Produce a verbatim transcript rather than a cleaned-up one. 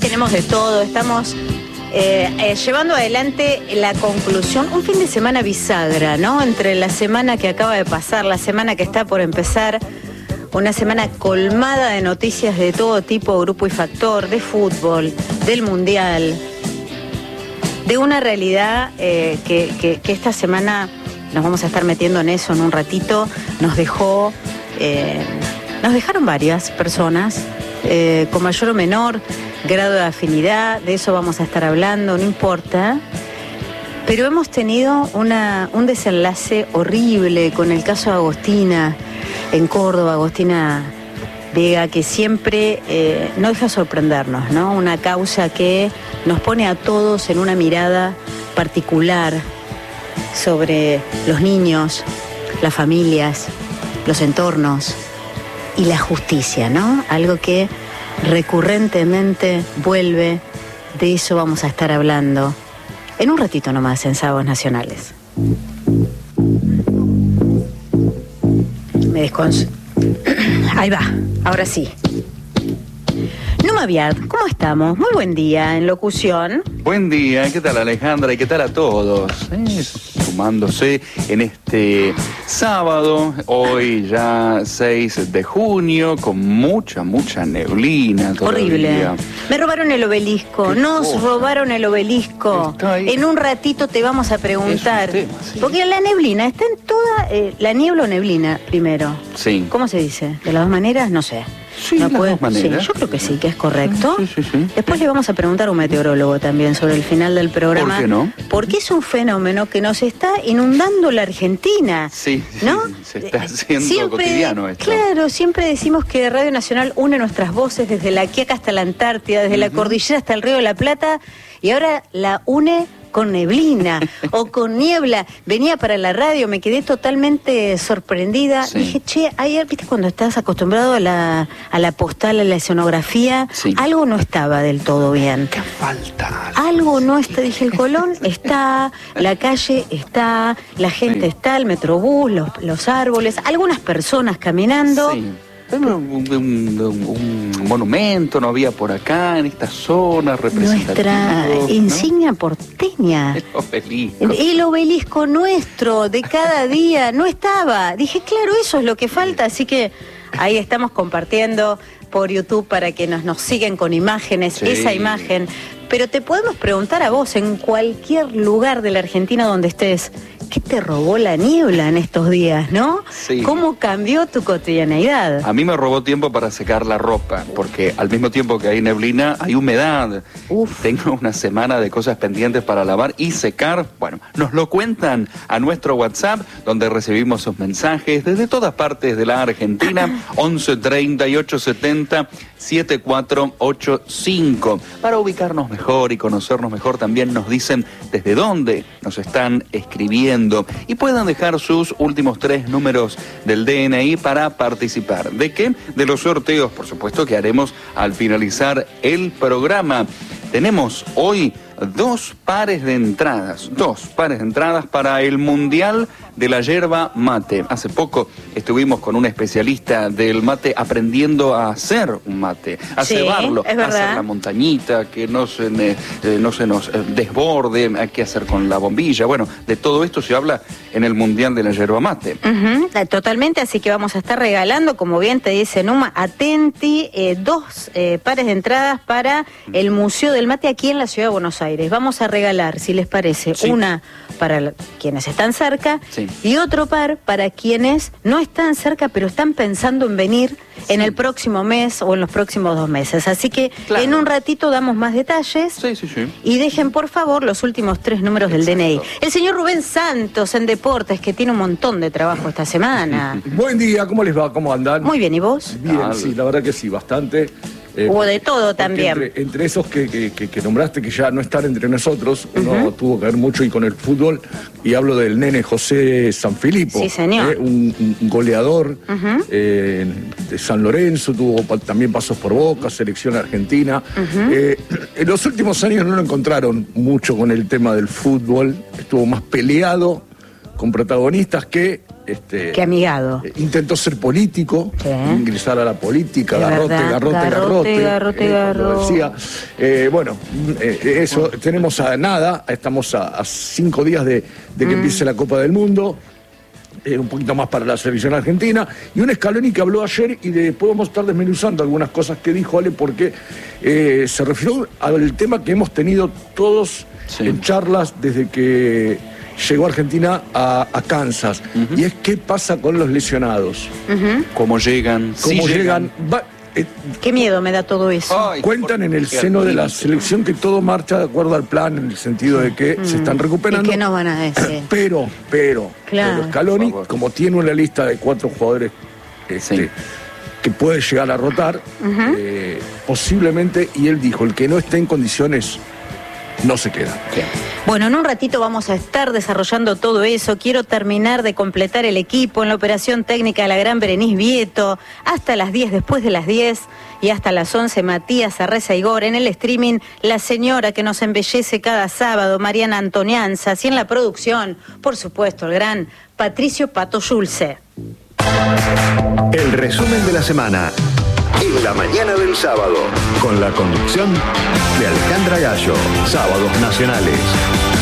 tenemos de todo, estamos eh, eh, llevando adelante la conclusión, un fin de semana bisagra, ¿no? Entre la semana que acaba de pasar, la semana que está por empezar, una semana colmada de noticias de todo tipo, grupo y factor, de fútbol, del mundial, de una realidad eh, que, que, que esta semana nos vamos a estar metiendo en eso en un ratito, nos dejó, eh, nos dejaron varias personas, eh, con mayor o menor grado de afinidad, de eso vamos a estar hablando, no importa, pero hemos tenido una, un desenlace horrible con el caso de Agostina en Córdoba, Agostina Vega, que siempre eh, no deja sorprendernos, ¿no? Una causa que nos pone a todos en una mirada particular sobre los niños, las familias, los entornos y la justicia, ¿no? Algo que recurrentemente vuelve, de eso vamos a estar hablando en un ratito nomás en Sábados Nacionales. Me descons... Ahí va, ahora sí. Numa Viard, ¿cómo estamos? Muy buen día en locución. Buen día, ¿qué tal Alejandra? Y qué tal a todos, ¿eh? Sumándose en este sábado, hoy ya seis de junio, con mucha, mucha neblina todavía. Horrible. Me robaron el obelisco, nos cosa? robaron el obelisco. En un ratito te vamos a preguntar. Tema, sí. Porque la neblina está en toda, eh, la niebla o neblina, primero. Sí. ¿Cómo se dice? ¿De las dos maneras? No sé. Sí, no las puede... dos maneras. Sí, yo creo que sí, que es correcto. Sí, sí, sí. Después le vamos a preguntar a un meteorólogo también sobre el final del programa. ¿Por qué no? Porque es un fenómeno que nos está inundando la Argentina. Sí, ¿no? Sí, se está haciendo siempre, cotidiano esto. Claro, siempre decimos que Radio Nacional une nuestras voces desde la Quiaca hasta la Antártida, desde uh-huh. la Cordillera hasta el Río de la Plata, y ahora la une con neblina o con niebla. Venía para la radio, me quedé totalmente sorprendida. Sí. Dije, che, ayer, viste, cuando estás acostumbrado a la, a la postal, a la escenografía, sí. algo no estaba del todo bien. ¿Qué falta? Algo no está, dije, el Colón está, la calle está, la gente sí. está, el metrobús, los, los árboles, algunas personas caminando. Sí. Un, un, un, un monumento no había por acá, en esta zona representativa. Nuestra insignia ¿no? porteña. El obelisco. El, el obelisco nuestro de cada día no estaba. Dije, claro, eso es lo que falta, así que ahí estamos compartiendo por YouTube para que nos, nos sigan con imágenes, sí. esa imagen. Pero te podemos preguntar a vos, en cualquier lugar de la Argentina donde estés, ¿qué te robó la niebla en estos días, no? Sí. ¿Cómo cambió tu cotidianeidad? A mí me robó tiempo para secar la ropa, porque al mismo tiempo que hay neblina, hay humedad. Uf. Tengo una semana de cosas pendientes para lavar y secar. Bueno, nos lo cuentan a nuestro WhatsApp, donde recibimos sus mensajes desde todas partes de la Argentina, once treinta y ocho setenta setenta y cuatro ochenta y cinco. Para ubicarnos mejor y conocernos mejor, también nos dicen desde dónde nos están escribiendo y puedan dejar sus últimos tres números del D N I para participar. ¿De qué? De los sorteos, por supuesto, que haremos al finalizar el programa. Tenemos hoy dos pares de entradas, dos pares de entradas para el Mundial de la Yerba Mate. Hace poco estuvimos con un especialista del mate aprendiendo a hacer un mate, a sí, cebarlo, a hacer la montañita, que no se, eh, no se nos desborde, a qué hacer con la bombilla. Bueno, de todo esto se habla en el Mundial de la Yerba Mate. Uh-huh, totalmente, así que vamos a estar regalando, como bien te dice Numa, atenti, eh, dos eh, pares de entradas para el Museo del Mate aquí en la Ciudad de Buenos Aires. Vamos a regalar, si les parece, sí. una para la, quienes están cerca sí. y otro par para quienes no están cerca pero están pensando en venir sí. en el próximo mes o en los próximos dos meses. Así que claro. en un ratito damos más detalles sí, sí, sí. y dejen por favor los últimos tres números Exacto. del D N I. El señor Rubén Santos en Deportes, que tiene un montón de trabajo esta semana. Buen día, ¿cómo les va? ¿Cómo andan? Muy bien, ¿y vos? Bien, ah, sí, la verdad que sí, bastante. Eh, Hubo de todo también. Entre, entre esos que, que, que, que nombraste, que ya no están entre nosotros, uh-huh. uno tuvo que ver mucho y con el fútbol, y hablo del nene José Sanfilippo. Sí, señor. Eh, un, un goleador uh-huh. eh, de San Lorenzo, tuvo también pasos por Boca, selección argentina. Uh-huh. Eh, en los últimos años no lo encontraron mucho con el tema del fútbol, estuvo más peleado con protagonistas que Este, Qué amigado. Eh, intentó ser político, sí. ingresar a la política, Es garrote, verdad. garrote, garrote, Garrote, garrote, eh, garrote. Lo decía. Eh, bueno, eh, eso, tenemos a nada, estamos a, a cinco días de, de que mm. empiece la Copa del Mundo. Eh, un poquito más para la selección argentina, y un Scaloni que habló ayer y después vamos a estar desmenuzando algunas cosas que dijo Ale, porque eh, se refirió al tema que hemos tenido todos sí. en charlas desde que llegó Argentina a, a Kansas, uh-huh. y es qué pasa con los lesionados. Uh-huh. ¿Cómo llegan? ¿Cómo sí llegan? llegan. Va, eh, Qué miedo me da todo eso. Ay, cuentan en el seno de la selección que todo marcha de acuerdo al plan, en el sentido de que mm. se están recuperando. ¿Y qué nos van a decir? Pero, pero, claro. pero Scaloni, como tiene una lista de cuatro jugadores este, sí. que puede llegar a rotar, uh-huh. eh, posiblemente, y él dijo, el que no esté en condiciones no se queda. Bien. Bueno, en un ratito vamos a estar desarrollando todo eso. Quiero terminar de completar el equipo en la operación técnica de la gran Berenice Vieto. Hasta las diez, después de las diez y hasta las once, Matías Arreza Igor. En el streaming, la señora que nos embellece cada sábado, Mariana Antonianzas. Y en la producción, por supuesto, el gran Patricio Pato Schulze. El resumen de la semana en la mañana del sábado, con la conducción de Alejandra Gallo. Sábados nacionales.